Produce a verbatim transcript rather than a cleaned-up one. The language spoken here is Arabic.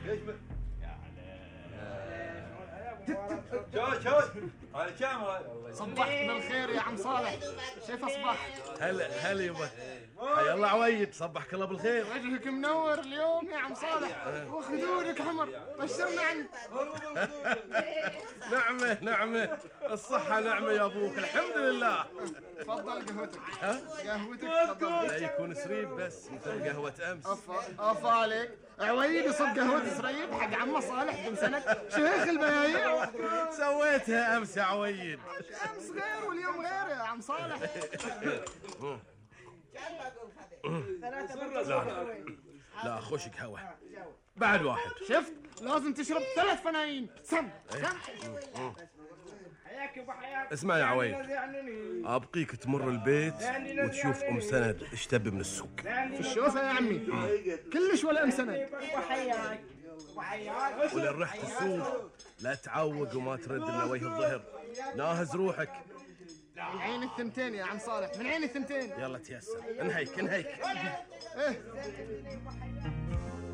ليش ب... شوت شوت على كاميرا. صبحت بالخير يا عم صالح، كيف اصبحت؟ هلا هلا يبا، حيا الله عويد، صبحك الله بالخير. وجهك منور اليوم يا عم صالح، وخدودك حمر، بشرنا عنك. نعمة نعمة، الصحة نعمة يا ابوك، الحمد لله. تفضل قهوتك. ها؟ قهوتك تفضل. لا يكون سريب بس مثل قهوة امس. افا افا عليك، عويد يصب قهوة سريب حق عم صالح بن سند شيخ البيايع. سويتها امس يا عويد. امس غير واليوم غير يا عم صالح. لا لا خوشك هوا، بعد واحد. شفت؟ لازم تشرب ثلاث فنايين. سم سم. اسمع يا عويد، ابقيك تمر البيت وتشوف ام سند ايش تبي من السوق. في الشوفة يا عمي كلش ولا ام سند. ولين رحت السوق لا تعوق وما ترد الا وجه الظهر، ناهز روحك. من عين الثمتين يا عم صالح، من عين الثمتين. يلا تيسر، انهيك انهيك. ايه